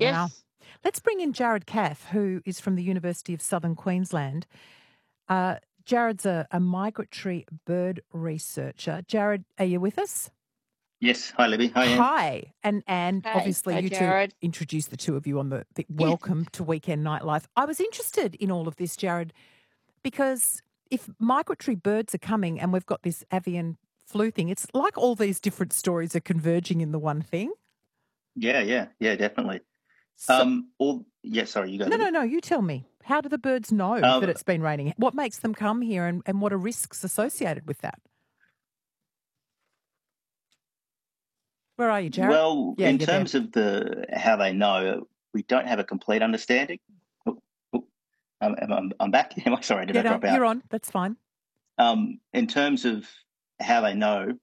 Wow. Yes. Let's bring in Jared Cath, who is from the University of Southern Queensland. Uh, Jared's a migratory bird researcher. Jared, are you with us? Yes. Hi, Libby. Hi, Anne. Hi. And Hey. obviously Hi, you two Jared. introduced the two of you on the Yeah. welcome to Weekend Nightlife. I was interested in all of this, Jared, because if migratory birds are coming and we've got this avian flu thing, it's like all these different stories are converging in the one thing. Yeah, definitely. So, Sorry, you go, no, Libby. no, no, you tell me. How do the birds know that it's been raining? What makes them come here and what are risks associated with that? Where are you, Jared? Well, Yeah, in you're there. terms of how they know, we don't have a complete understanding. I'm back. Am I sorry? Did I drop out? You're on. That's fine. In terms of how they know,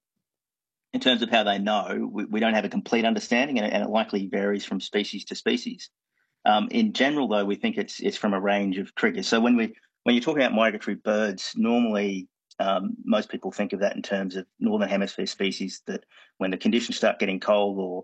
we don't have a complete understanding, and it likely varies from species to species. In general, though, we think it's from a range of triggers. So when you talk about migratory birds, normally most people think of that in terms of northern hemisphere species that when the conditions start getting cold or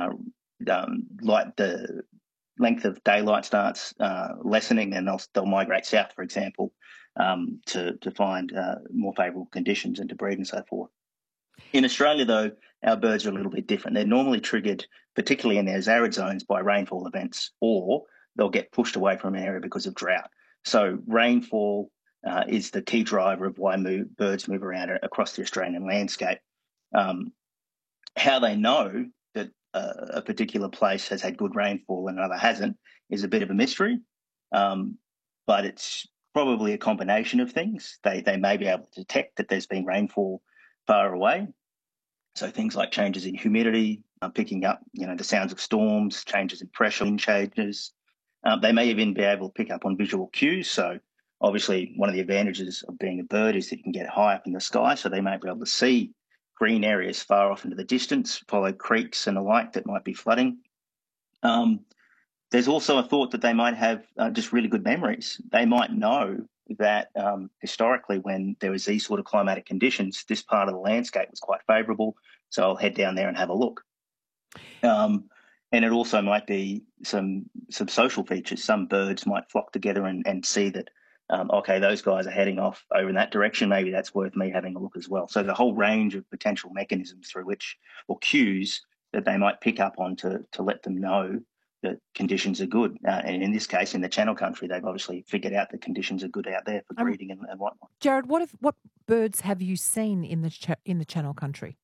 the length of daylight starts lessening, then they'll migrate south, for example, to find more favourable conditions and to breed and so forth. In Australia, though, our birds are a little bit different. They're normally triggered, particularly in those arid zones, by rainfall events, or they'll get pushed away from an area because of drought. So rainfall is the key driver of why birds move around across the Australian landscape. How they know that a particular place has had good rainfall and another hasn't is a bit of a mystery, but it's probably a combination of things. They may be able to detect that there's been rainfall far away. So things like changes in humidity, picking up, the sounds of storms, changes in pressure, wind changes. They may even be able to pick up on visual cues. So obviously one of the advantages of being a bird is that you can get high up in the sky. So they may be able to see green areas far off into the distance, follow creeks and the like that might be flooding. There's also a thought that they might have just really good memories. They might know that historically when there was these sort of climatic conditions, this part of the landscape was quite favourable, so I'll head down there and have a look. And it also might be some social features. Some birds might flock together and see that, okay, those guys are heading off over in that direction. Maybe that's worth me having a look as well. So the whole range of potential mechanisms through which, or cues that they might pick up on to let them know that conditions are good. And in this case, in the Channel Country, they've obviously figured out that conditions are good out there for breeding and whatnot. Jared, what birds have you seen in the Channel Country?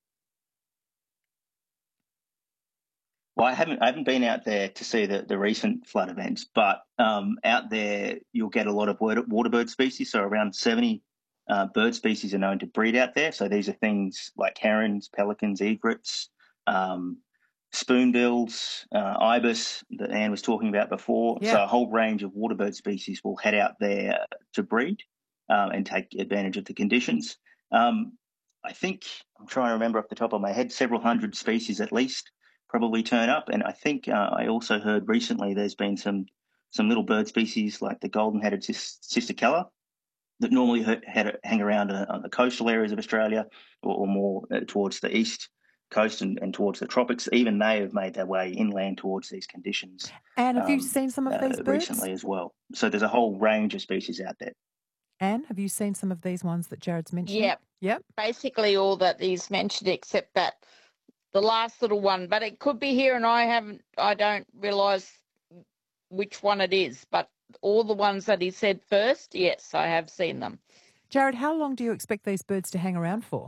Well, I haven't been out there to see the recent flood events, but out there you'll get a lot of water bird species. So around 70 bird species are known to breed out there. So these are things like herons, pelicans, egrets, spoonbills, ibis that Anne was talking about before. Yeah. So a whole range of water bird species will head out there to breed and take advantage of the conditions. I think, I'm trying to remember off the top of my head, several hundred species at least probably turn up. And I think I also heard recently there's been some little bird species like the golden-headed cisticola that normally hang around on the coastal areas of Australia or more towards the east coast and towards the tropics. Even they have made their way inland towards these conditions. And have you seen some of these birds? Recently as well. So there's a whole range of species out there. Anne, have you seen some of these ones that Jared's mentioned? Yep. Basically all that he's mentioned except that the last little one, but it could be here and I don't realise which one it is, but all the ones that he said first, yes, I have seen them. Jared, how long do you expect these birds to hang around for?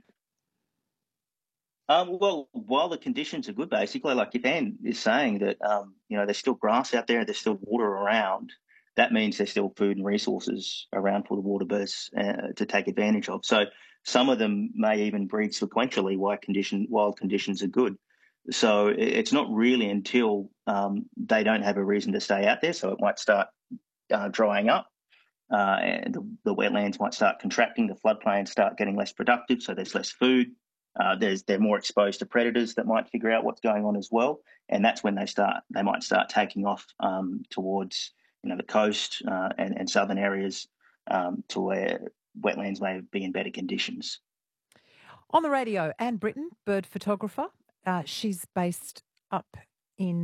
Well, while the conditions are good, basically, like if Anne is saying that, there's still grass out there, there's still water around, that means there's still food and resources around for the water birds to take advantage of. So some of them may even breed sequentially while conditions are good. So it's not really until they don't have a reason to stay out there. So it might start drying up. And the wetlands might start contracting, the floodplains start getting less productive, so there's less food. They're more exposed to predators that might figure out what's going on as well, and that's when they might start taking off towards the coast and southern areas to where wetlands may be in better conditions. On the radio, Anne Britton, bird photographer. She's based up in